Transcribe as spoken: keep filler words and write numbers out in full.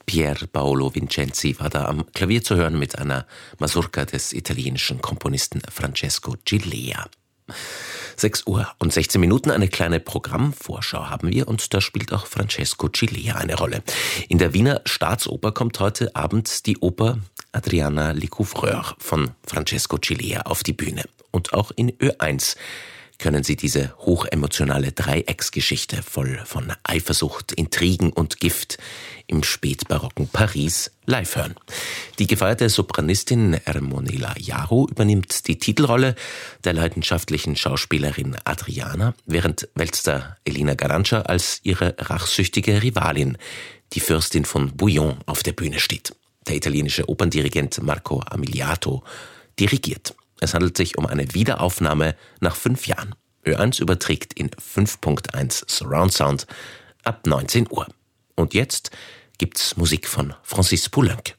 Pier Paolo Vincenzi war da am Klavier zu hören mit einer Mazurka des italienischen Komponisten Francesco Cilea. sechs Uhr und sechzehn Minuten, eine kleine Programmvorschau haben wir und da spielt auch Francesco Cilea eine Rolle. In der Wiener Staatsoper kommt heute Abend die Oper Adriana Lecouvreur von Francesco Cilea auf die Bühne. Und auch in Ö eins können Sie diese hochemotionale Dreiecksgeschichte voll von Eifersucht, Intrigen und Gift im spätbarocken Paris live hören. Die gefeierte Sopranistin Ermonela Jaro übernimmt die Titelrolle der leidenschaftlichen Schauspielerin Adriana, während Weltstar Elena Garanca als ihre rachsüchtige Rivalin, die Fürstin von Bouillon, auf der Bühne steht. Der italienische Operndirigent Marco Amiliato dirigiert. Es handelt sich um eine Wiederaufnahme nach fünf Jahren. Ö eins überträgt in fünf Punkt eins Surround Sound ab neunzehn Uhr. Und jetzt gibt's Musik von Francis Poulenc.